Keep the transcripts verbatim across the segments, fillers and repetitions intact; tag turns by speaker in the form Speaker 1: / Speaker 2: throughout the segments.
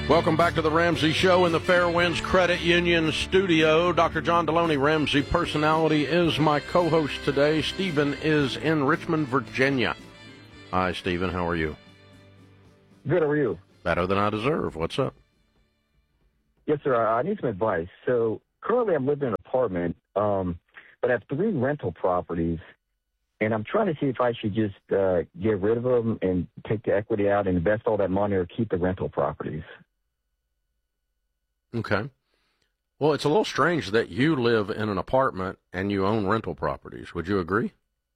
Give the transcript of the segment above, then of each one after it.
Speaker 1: Welcome back to the Ramsey Show in the Fairwinds Credit Union studio. Doctor John Deloney, Ramsey Personality, is my co-host today. Stephen is in Richmond, Virginia. Hi, Stephen. How are you?
Speaker 2: Good. How are you?
Speaker 1: Better than I deserve. What's up?
Speaker 2: Yes, sir. I need some advice. So currently I'm living in an apartment, um, but I have three rental properties, and I'm trying to see if I should just uh, get rid of them and take the equity out and invest all that money or keep the rental properties.
Speaker 1: Okay. Well, it's a little strange that you live in an apartment and you own rental properties. Would you agree?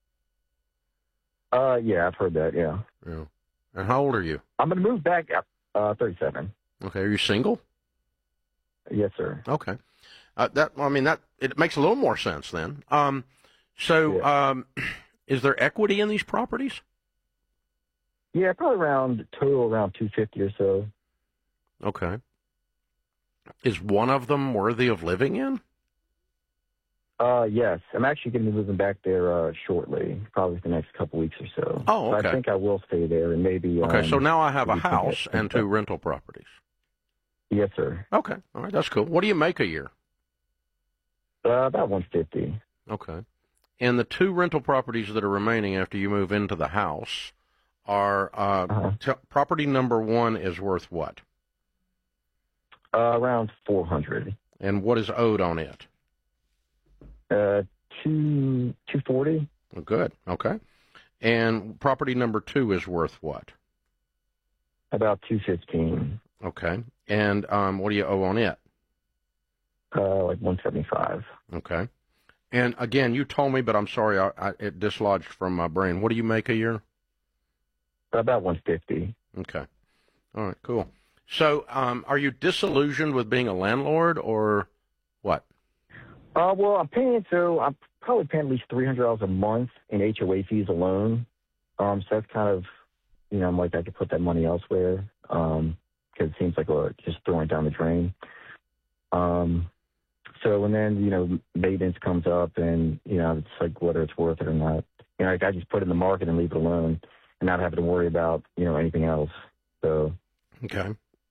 Speaker 2: Uh, yeah, I've heard that, yeah.
Speaker 1: Yeah. And how old are you?
Speaker 2: I'm going to move back, uh, thirty-seven.
Speaker 1: Okay. Are you single?
Speaker 2: Yes, sir.
Speaker 1: Okay. Uh, that, I mean, that, it makes a little more sense then. Um, so,
Speaker 2: yeah.
Speaker 1: um, is there equity in these properties?
Speaker 2: Yeah, probably around, total around two hundred fifty or so.
Speaker 1: Okay. Is one of them worthy of living in?
Speaker 2: Uh, yes. I'm actually going to be moving back there uh, shortly, probably the next couple weeks or so.
Speaker 1: Oh, okay.
Speaker 2: So I think I will stay there and maybe...
Speaker 1: Okay,
Speaker 2: um,
Speaker 1: so now I have a house
Speaker 2: that,
Speaker 1: and two rental properties.
Speaker 2: Yes, sir.
Speaker 1: Okay, all right, that's cool. What do you make a year?
Speaker 2: Uh, about one hundred fifty.
Speaker 1: Okay. And the two rental properties that are remaining after you move into the house are... Uh,
Speaker 2: uh-huh.
Speaker 1: t- property number one is worth what?
Speaker 2: Uh, around four hundred.
Speaker 1: And what is owed on it?
Speaker 2: Uh, two two forty.
Speaker 1: Oh, good. Okay. And property number two is worth what?
Speaker 2: About two fifteen.
Speaker 1: Okay. And um, what do you owe on it?
Speaker 2: Uh, like one seventy five.
Speaker 1: Okay. And again, you told me, but I'm sorry, I, I, it dislodged from my brain. What do you make a year?
Speaker 2: About one fifty.
Speaker 1: Okay. All right. Cool. So, um, are you disillusioned with being a landlord, or what?
Speaker 2: Uh, well, I'm paying, so I'm probably paying at least three hundred dollars a month in H O A fees alone. Um, so that's kind of, you know, I'm like, I could put that money elsewhere, um, because it seems like uh, just throwing it down the drain. Um, so, and then, you know, maintenance comes up and, you know, it's like whether it's worth it or not. You know, like I just put it in the market and leave it alone and not having to worry about, you know, anything else. So.
Speaker 1: Okay.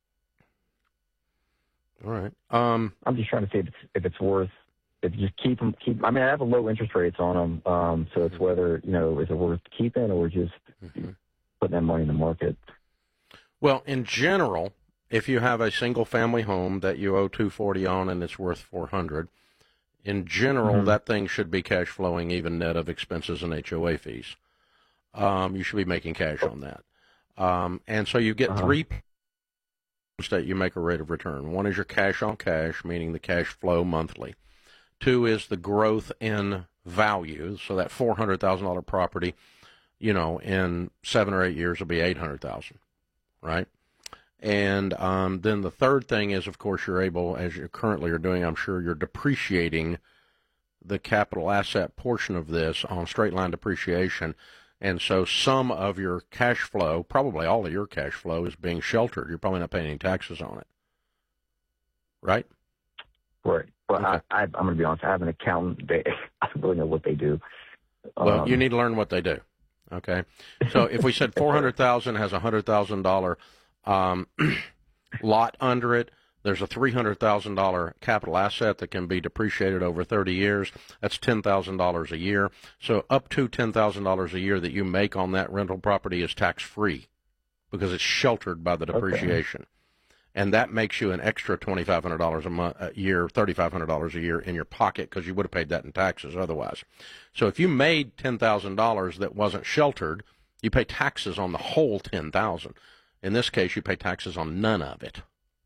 Speaker 1: All right. Um,
Speaker 2: I'm just trying to see if it's, if it's worth, if you just keep them, keep, I mean, I have a low interest rates on them. Um, so it's whether, you know, is it worth keeping or just mm-hmm. putting that money in the market?
Speaker 1: Well, in general, if you have a single family home that you owe two forty on and it's worth four hundred, in general, mm-hmm. that thing should be cash flowing even net of expenses and H O A fees. Um, you should be making cash on that. Um, and so you get uh-huh. three that you make a rate of return. One is your cash on cash, meaning the cash flow monthly. Two is the growth in value. So that four hundred thousand dollars property, you know, in seven or eight years will be eight hundred thousand dollars, right? And um, then the third thing is, of course, you're able, as you currently are doing, I'm sure you're depreciating the capital asset portion of this on straight line depreciation. And so some of your cash flow, probably all of your cash flow, is being sheltered. You're probably not paying any taxes on it, right?
Speaker 2: Right. Well, okay. I, I, I'm going to be honest. I have an accountant. They, I don't really know what they do.
Speaker 1: Well,
Speaker 2: um,
Speaker 1: you need to learn what they do. Okay. So if we said four hundred thousand has a hundred thousand dollar um, lot under it, there's a three hundred thousand dollar capital asset that can be depreciated over thirty years. That's ten thousand dollars a year. So up to ten thousand dollars a year that you make on that rental property is tax free because it's sheltered by the depreciation. Okay. And that makes you an extra twenty-five hundred dollars a month, a year, thirty-five hundred dollars a year in your pocket because you would have paid that in taxes otherwise. So if you made ten thousand dollars that wasn't sheltered, you pay taxes on the whole ten thousand dollars. In this case, you pay taxes on none of it.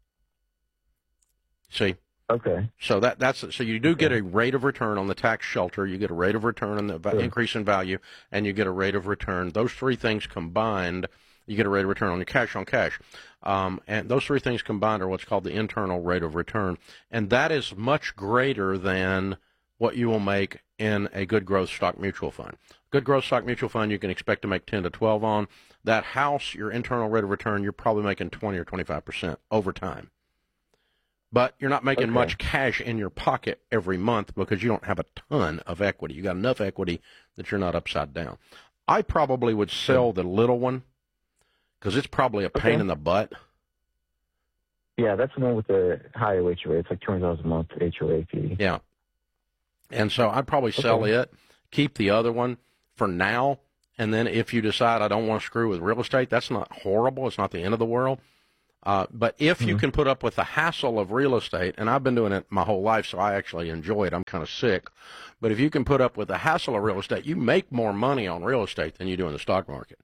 Speaker 1: See?
Speaker 2: Okay.
Speaker 1: So that that's so you do okay. get a rate of return on the tax shelter. You get a rate of return on the sure. increase in value, and you get a rate of return. Those three things combined, you get a rate of return on your cash on cash. Um, and those three things combined are what's called the internal rate of return. And that is much greater than what you will make in a good growth stock mutual fund. Good growth stock mutual fund, you can expect to make ten to twelve on. That house, your internal rate of return, you're probably making twenty or twenty-five percent over time. But you're not making okay. much cash in your pocket every month because you don't have a ton of equity. You got enough equity that you're not upside down. I probably would sell the little one because it's probably a pain okay. in the butt.
Speaker 2: Yeah, that's the one with the higher H O A. It's like two hundred dollars a month H O A fee.
Speaker 1: Yeah. And so I'd probably sell
Speaker 2: Okay.
Speaker 1: it, keep the other one for now, and then if you decide I don't want to screw with real estate, that's not horrible. It's not the end of the world. Uh, but if
Speaker 2: Mm-hmm.
Speaker 1: you can put up with the hassle of real estate, and I've been doing it my whole life, so I actually enjoy it. I'm kind of sick. But if you can put up with the hassle of real estate, you make more money on real estate than you do in the stock market.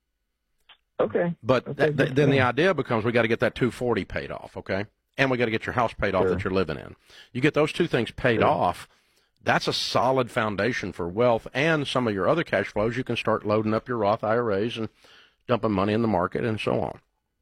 Speaker 2: Okay.
Speaker 1: But
Speaker 2: Okay,
Speaker 1: that,
Speaker 2: good
Speaker 1: th- then
Speaker 2: to
Speaker 1: the
Speaker 2: know.
Speaker 1: idea becomes we got to get that two forty paid off, okay? And we got to get your house paid off
Speaker 2: Sure.
Speaker 1: that you're living in. You get those two things paid
Speaker 2: Sure.
Speaker 1: off, that's a solid foundation for wealth and some of your other cash flows. You can start loading up your Roth I R As and dumping money in the market and so on.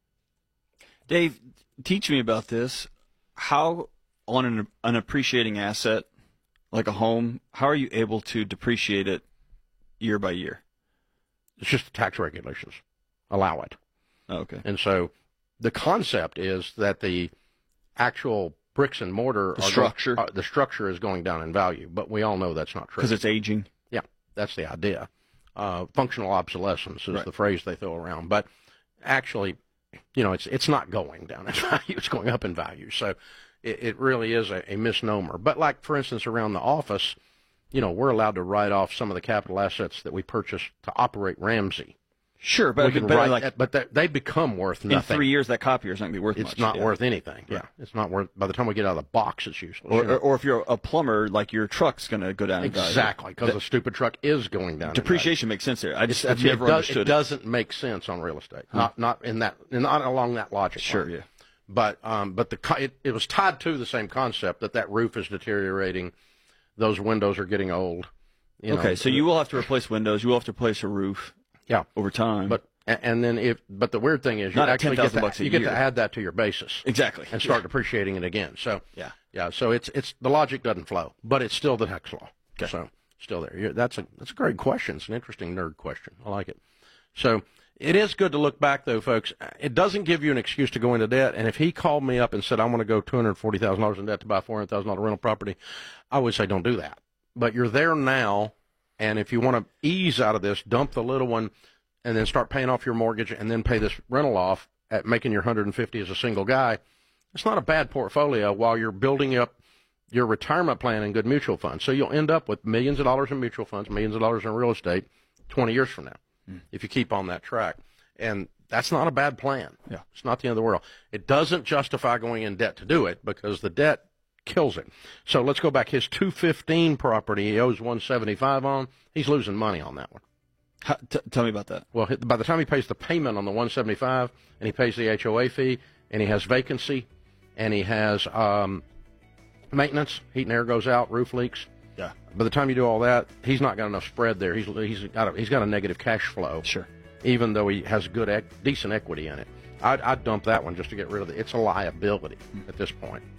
Speaker 3: Dave, teach me about this. How, on an, an appreciating asset like a home, how are you able to depreciate it year by year?
Speaker 1: It's just the tax regulations allow it.
Speaker 3: Oh, okay.
Speaker 1: And so the concept is that the actual bricks and mortar,
Speaker 3: The
Speaker 1: are
Speaker 3: structure.
Speaker 1: Going, uh, the structure is going down in value, but we all know that's not true.
Speaker 3: Because it's aging.
Speaker 1: Yeah, that's the idea. Uh, functional obsolescence is
Speaker 3: Right.
Speaker 1: the phrase they throw around, but actually, you know, it's it's not going down in value; it's going up in value. So it, it really is a, a misnomer. But like, for instance, around the office, you know, we're allowed to write off some of the capital assets that we purchased to operate Ramsey.
Speaker 3: Sure,
Speaker 1: We
Speaker 3: but,
Speaker 1: can
Speaker 3: but
Speaker 1: write
Speaker 3: like
Speaker 1: that, but they, they become worth
Speaker 3: in
Speaker 1: nothing.
Speaker 3: three years, that copier is not going to be worth
Speaker 1: It's
Speaker 3: much.
Speaker 1: not
Speaker 3: yeah.
Speaker 1: worth anything. Yeah, it's not worth. By the time we get out of the box, it's useless.
Speaker 3: Or,
Speaker 1: you know?
Speaker 3: or, or if you're a plumber, like your truck's going to go down in value.
Speaker 1: Exactly, because the stupid truck is going down. in value.
Speaker 3: Depreciation makes sense there. I just
Speaker 1: It's-
Speaker 3: I've never
Speaker 1: it, does,
Speaker 3: understood
Speaker 1: it doesn't make sense on real estate. Not not in that not along that logic.
Speaker 3: Sure,
Speaker 1: line.
Speaker 3: yeah.
Speaker 1: But um, but the co- it, it was tied to the same concept that that roof is deteriorating, those windows are getting old. You
Speaker 3: Okay,
Speaker 1: know.
Speaker 3: so you will have to replace windows. You will have to replace a roof.
Speaker 1: Yeah.
Speaker 3: Over time.
Speaker 1: But and, and then if but the weird thing is you
Speaker 3: Not at
Speaker 1: actually get
Speaker 3: ten thousand
Speaker 1: to,
Speaker 3: bucks a
Speaker 1: you get
Speaker 3: year.
Speaker 1: to add that to your basis
Speaker 3: exactly.
Speaker 1: and start depreciating it again. So
Speaker 3: Yeah.
Speaker 1: yeah. So it's it's the logic doesn't flow, but it's still the tax law.
Speaker 3: Okay.
Speaker 1: So still there. You're, that's a that's a great question. It's an interesting nerd question. I like it. So it is good to look back, though, folks. It doesn't give you an excuse to go into debt. And if he called me up and said, I want to go two hundred forty thousand dollars in debt to buy four hundred thousand dollars rental property, I would say don't do that. But you're there now, and if you want to ease out of this, dump the little one and then start paying off your mortgage and then pay this rental off at making your one hundred fifty as a single guy. It's not a bad portfolio while you're building up your retirement plan in good mutual funds. So you'll end up with millions of dollars in mutual funds, millions of dollars in real estate twenty years from now. If you keep on that track. And that's not a bad plan.
Speaker 3: Yeah.
Speaker 1: It's not the end of the world. It doesn't justify going in debt to do it because the debt kills it. So let's go back. His two fifteen property he owes one seventy-five on. He's losing money on that one.
Speaker 3: How, t- tell me about that.
Speaker 1: Well, by the time he pays the payment on the one seventy-five and he pays the H O A fee and he has vacancy and he has um, maintenance, heat and air goes out, roof leaks.
Speaker 3: Yeah.
Speaker 1: By the time you do all that, he's not got enough spread there. He's he's got a, he's got a negative cash flow.
Speaker 3: Sure.
Speaker 1: Even though he has good, ec- decent equity in it, I'd, I'd dump that one just to get rid of it. It's a liability at this point.